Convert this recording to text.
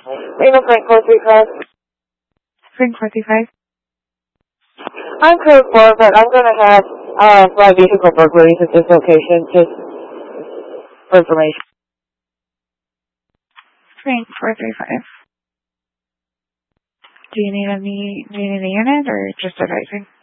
Lima Frank 435. Frank 435. I'm code 4, but I'm going to have fly vehicle burglaries at this location, just for information. Frank 435. Do you need a unit or just advising?